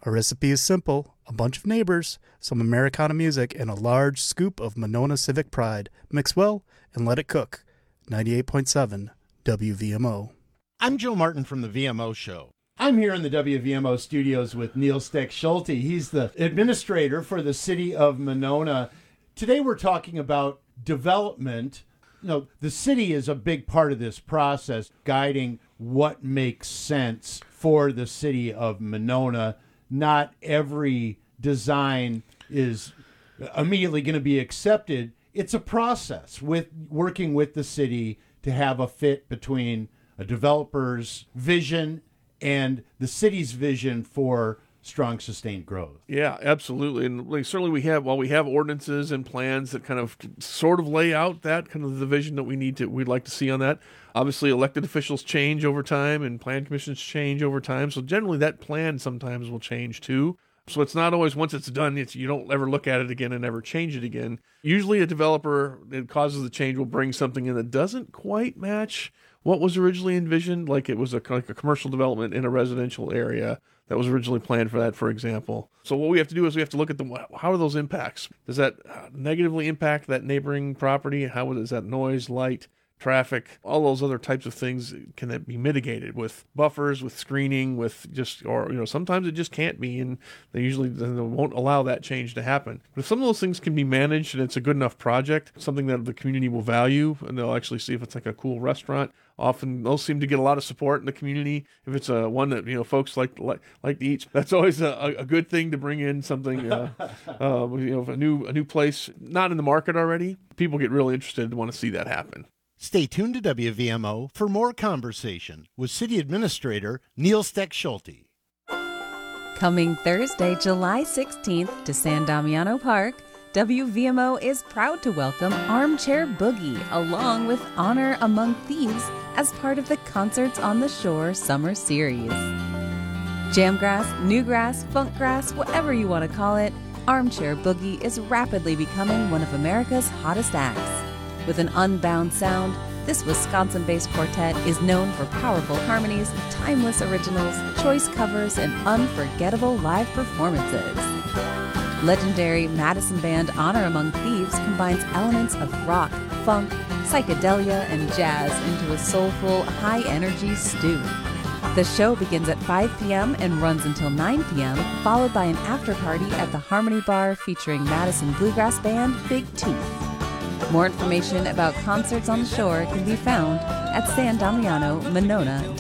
Our recipe is simple: a bunch of neighbors, some Americana music, and a large scoop of Monona civic pride. Mix well and let it cook. 98.7 WVMO. I'm Joe Martin from the VMO Show. I'm here in the WVMO studios with Neil Steck-Schulte. He's the administrator for the city of Monona. Today we're talking about development. You know, the city is a big part of this process, guiding what makes sense for the city of Monona. Not every design is immediately going to be accepted. It's a process with working with the city to have a fit between a developer's vision and the city's vision for strong, sustained growth. Yeah, absolutely. And certainly we have ordinances and plans that kind of sort of lay out that kind of the vision that we'd like to see on that. Obviously, elected officials change over time and plan commissions change over time. So generally that plan sometimes will change too. So it's not always once it's done, you don't ever look at it again and ever change it again. Usually a developer that causes the change will bring something in that doesn't quite match what was originally envisioned, like it was like a commercial development in a residential area that was originally planned for that, for example. So what we have to do is we have to look at how are those impacts? Does that negatively impact that neighboring property? How is that noise, light, traffic, all those other types of things? Can that be mitigated with buffers, with screening, with sometimes it just can't be, and they won't allow that change to happen. But if some of those things can be managed and it's a good enough project, something that the community will value, and they'll actually see if it's like a cool restaurant. Often those seem to get a lot of support in the community. If it's one that folks like to eat, that's always a good thing to bring in something. A new place not in the market already. People get really interested and want to see that happen. Stay tuned to WVMO for more conversation with City Administrator Neil Steck-Schulte. Coming Thursday, July 16th to San Damiano Park, WVMO is proud to welcome Armchair Boogie along with Honor Among Thieves as part of the Concerts on the Shore Summer Series. Jamgrass, newgrass, funkgrass, whatever you want to call it, Armchair Boogie is rapidly becoming one of America's hottest acts. With an unbound sound, this Wisconsin-based quartet is known for powerful harmonies, timeless originals, choice covers, and unforgettable live performances. Legendary Madison band Honor Among Thieves combines elements of rock, funk, psychedelia, and jazz into a soulful, high-energy stew. The show begins at 5 p.m. and runs until 9 p.m., followed by an after-party at the Harmony Bar featuring Madison bluegrass band Big Tooth. More information about Concerts on the Shore can be found at sandamianomonona.com.